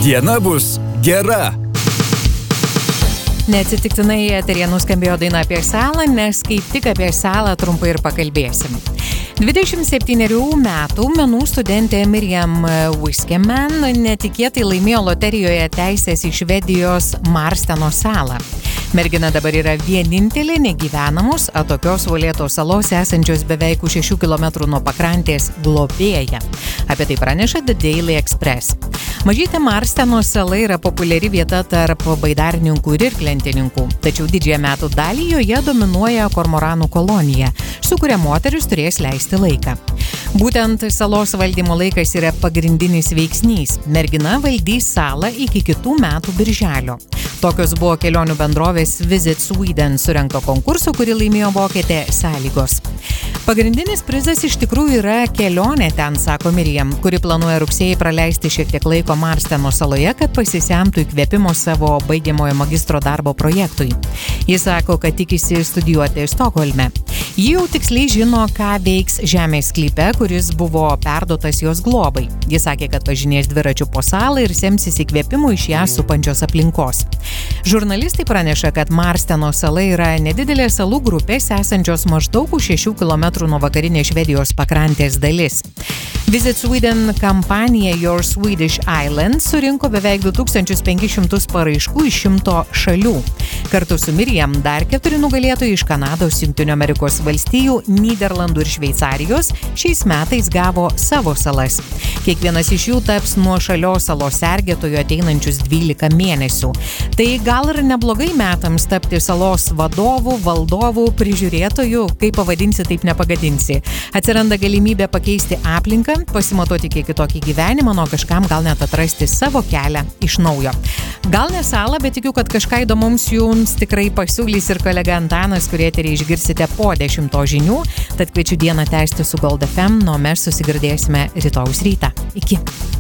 Diena bus gera. Neatsitiktinai eteryje nuskambėjo daina apie salą, nes kaip tik apie salą trumpai ir pakalbėsim. 27 metų menų studentė Miriam Wiskeman netikėtai laimėjo loterijoje teisės į Švedijos Marsteno salą. Mergina dabar yra vienintelė negyvenamos atokios uolėtos salos esančios beveik už 6 km nuo pakrantės globėja. Apie tai praneša The Daily Express. Mažytė Marsteno sala yra populiari vieta tarp baidarininkų ir irklentininkų, tačiau didžiąją metų dalį joje dominuoja kormoranų kolonija, su kuria moteris turės leisti laiką. Būtent salos valdymo laikas yra pagrindinis veiksnys. Mergina valdys salą iki kitų metų birželio. Tokios buvo kelionių bendrovės Visit Sweden surengto konkurso, kurį laimėjo vokietė sąlygos. Pagrindinis prizas iš tikrųjų yra kelionė ten, sako Miriam, kuri planuoja rugsėjį praleisti šiek tiek laiko Marsteno saloje, kad pasisemtų įkvėpimo savo baigiamojo magistro darbo projektui. Jis sako, kad tikisi studijuoti Stokholme. Ji jau tiksliai žino, ką veiks žemės sklype, kuris buvo perduotas jos globai. Jis sakė, kad važinės dviračiu po salą ir semsis įkvėpimų iš ją supančios aplinkos. Žurnalistai praneša, kad Marsteno sala yra nedidelė salų grupės esančios maždaug už 6 km nuo vakarinės Švedijos pakrantės dalis. Visit Sweden kampanija Your Swedish Island surinko beveik 2500 paraiškų iš 100 šalių. Kartu su Miriam dar 4 nugalėtojai iš Kanados, Jungtinių Amerikos valstijų, Nyderlandų ir Šveicarijos šiais metais gavo savo salas. Kiekvienas iš jų taps nuo šalios salos sergėtojų ateinančius 12 mėnesių. Tai gal ir neblogai metams tapti salos vadovu, valdovu, prižiūrėtoju, kaip pavadinsi, taip nepagadinsi. Atsiranda galimybė pakeisti aplinką, pasimatuoti kiek kitokį gyvenimą, nuo kažkam gal net atrasti savo kelią iš naujo. Gal ne salą, bet tikiu, kad kažką įdomaus jums tikrai pasiūlys ir kolega Antanas, kurie eteryje išgirsite po 10 žinių. Tad kviečiu dieną tęsti su Gold FM, o mes susigirdėsime rytojaus rytą. Iki.